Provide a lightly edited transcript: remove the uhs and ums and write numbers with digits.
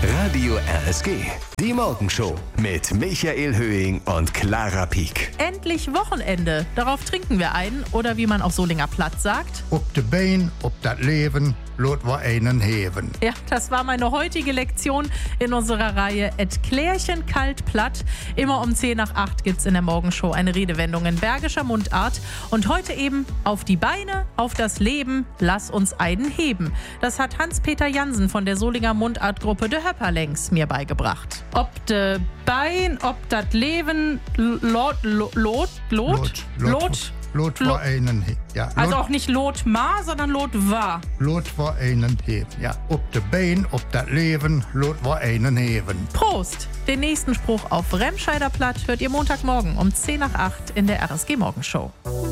Radio RSG. Die Morgenshow mit Michael Höhing und Clara Pieck. Endlich Wochenende. Darauf trinken wir ein. Oder wie man auf Solinger Platz sagt. Ob de Bein, ob dat Leben, lot wir einen heben. Ja, das war meine heutige Lektion in unserer Reihe Et Klärchen kalt platt. Immer um 7:50 gibt's in der Morgenshow eine Redewendung in bergischer Mundart. Und heute eben auf die Beine, auf das Leben, lass uns einen heben. Das hat Hans-Peter Jansen von der Solinger Mundartgruppe De Höpperlängs mir beigebracht. Ob de Bein, ob dat Leben, Lot war einen heben. Ja, also auch nicht Lot ma, sondern Lot war. Lot war einen heben. Ja, ob de Bein, ob dat Leben, lot war einen heben. Prost! Den nächsten Spruch auf Remscheider Platt hört ihr Montagmorgen um 7:50 in der RSG Morgenshow.